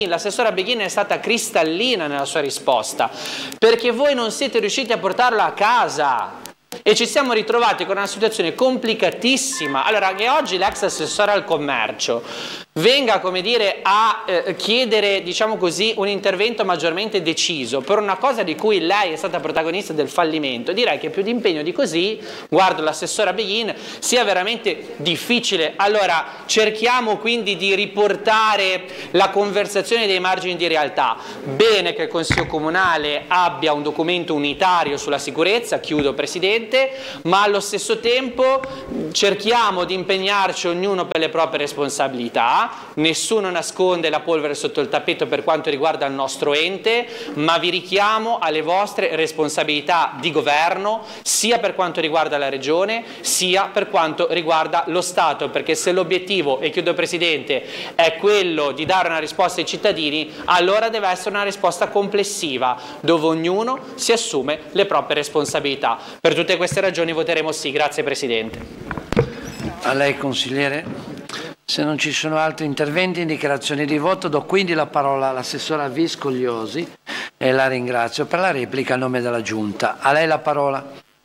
L'assessora Beghin è stata cristallina nella sua risposta, perché voi non siete riusciti a portarlo a casa e ci siamo ritrovati con una situazione complicatissima. Allora, che oggi l'ex assessore al commercio venga, come dire, a chiedere, diciamo così, un intervento maggiormente deciso per una cosa di cui lei è stata protagonista del fallimento, direi che più di impegno di così, guardo l'assessora Beghin, sia veramente difficile. Allora, cerchiamo quindi di riportare la conversazione dei margini di realtà. Bene che il Consiglio Comunale abbia un documento unitario sulla sicurezza, chiudo Presidente, ma allo stesso tempo cerchiamo di impegnarci ognuno per le proprie responsabilità. Nessuno nasconde la polvere sotto il tappeto per quanto riguarda il nostro ente, ma vi richiamo alle vostre responsabilità di governo, sia per quanto riguarda la Regione, sia per quanto riguarda lo Stato, perché se l'obiettivo, e chiudo Presidente, è quello di dare una risposta ai cittadini, allora deve essere una risposta complessiva, dove ognuno si assume le proprie responsabilità. Per tutte queste ragioni voteremo sì. Grazie Presidente. A lei consigliere. Se non ci sono altri interventi in dichiarazione di voto, do quindi la parola all'assessora Viscogliosi e la ringrazio per la replica a nome della Giunta. A lei la parola.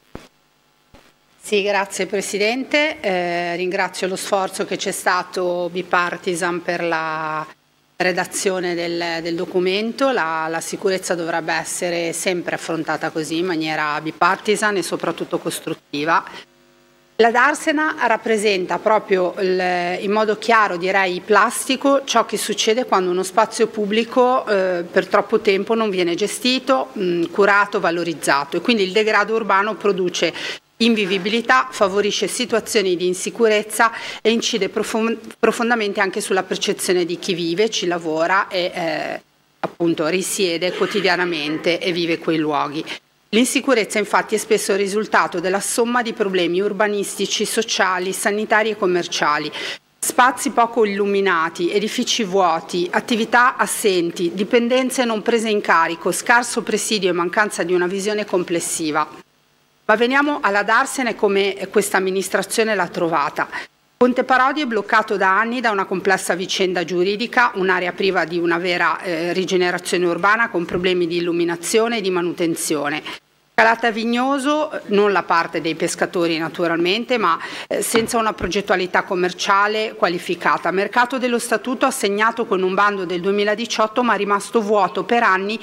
Sì, grazie Presidente. Ringrazio lo sforzo che c'è stato bipartisan per la redazione del documento. La sicurezza dovrebbe essere sempre affrontata così, in maniera bipartisan e soprattutto costruttiva. La Darsena rappresenta proprio in modo chiaro, direi plastico, ciò che succede quando uno spazio pubblico per troppo tempo non viene gestito, curato, valorizzato, e quindi il degrado urbano produce invivibilità, favorisce situazioni di insicurezza e incide profondamente anche sulla percezione di chi vive, ci lavora e appunto risiede quotidianamente e vive quei luoghi. L'insicurezza infatti è spesso il risultato della somma di problemi urbanistici, sociali, sanitari e commerciali. Spazi poco illuminati, edifici vuoti, attività assenti, dipendenze non prese in carico, scarso presidio e mancanza di una visione complessiva. Ma veniamo alla Darsena e come questa amministrazione l'ha trovata. Ponte Parodi è bloccato da anni da una complessa vicenda giuridica, un'area priva di una vera rigenerazione urbana con problemi di illuminazione e di manutenzione. Calata Vignoso, non la parte dei pescatori naturalmente, ma senza una progettualità commerciale qualificata. Mercato dello Statuto assegnato con un bando del 2018 ma rimasto vuoto per anni,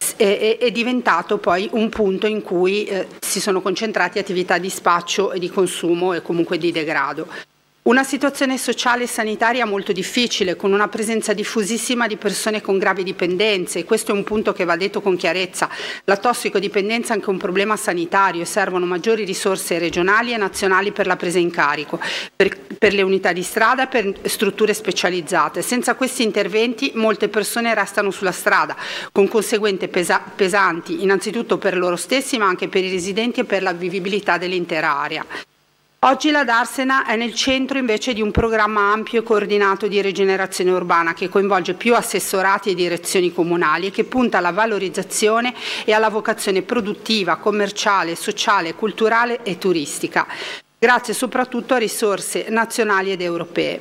è diventato poi un punto in cui si sono concentrate attività di spaccio e di consumo e comunque di degrado. Una situazione sociale e sanitaria molto difficile, con una presenza diffusissima di persone con gravi dipendenze, e questo è un punto che va detto con chiarezza. La tossicodipendenza è anche un problema sanitario e servono maggiori risorse regionali e nazionali per la presa in carico, per le unità di strada e per strutture specializzate. Senza questi interventi molte persone restano sulla strada, con conseguenze pesanti, innanzitutto per loro stessi, ma anche per i residenti e per la vivibilità dell'intera area. Oggi la Darsena è nel centro invece di un programma ampio e coordinato di rigenerazione urbana che coinvolge più assessorati e direzioni comunali e che punta alla valorizzazione e alla vocazione produttiva, commerciale, sociale, culturale e turistica, grazie soprattutto a risorse nazionali ed europee.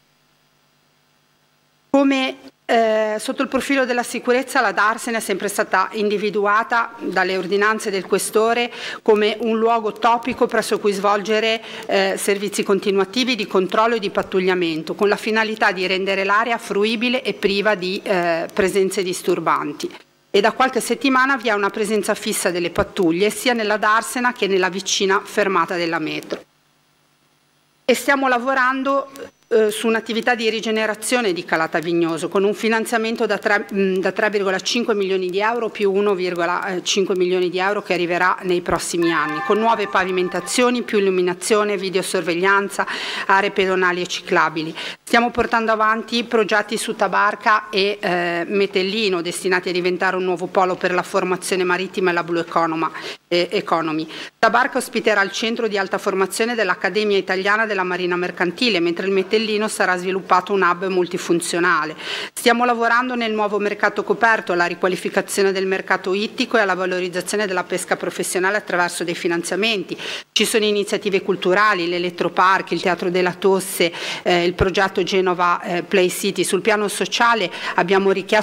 Come sotto il profilo della sicurezza la Darsena è sempre stata individuata dalle ordinanze del Questore come un luogo topico presso cui svolgere servizi continuativi di controllo e di pattugliamento, con la finalità di rendere l'area fruibile e priva di presenze disturbanti. E da qualche settimana vi è una presenza fissa delle pattuglie sia nella Darsena che nella vicina fermata della metro. E stiamo lavorando su un'attività di rigenerazione di Calata Vignoso con un finanziamento da 3,5 milioni di euro più 1,5 milioni di euro che arriverà nei prossimi anni, con nuove pavimentazioni, più illuminazione, videosorveglianza, aree pedonali e ciclabili. Stiamo portando avanti progetti su Tabarca e Metellino destinati a diventare un nuovo polo per la formazione marittima e la Blue Economy. Tabarca ospiterà il centro di alta formazione dell'Accademia Italiana della Marina Mercantile, mentre il Metellino sarà sviluppato un hub multifunzionale. Stiamo lavorando nel nuovo mercato coperto, alla riqualificazione del mercato ittico e alla valorizzazione della pesca professionale attraverso dei finanziamenti. Ci sono iniziative culturali, l'Elettropark, il Teatro della Tosse, il progetto Genova Play City. Sul piano sociale abbiamo richiesto